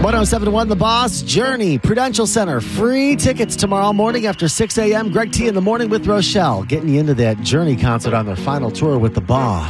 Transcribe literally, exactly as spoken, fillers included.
one oh seven point one The Boss, Journey, Prudential Center. Free tickets tomorrow morning after six a.m. Greg T in the morning with Rochelle, getting you into that Journey concert on their final tour with The Boss.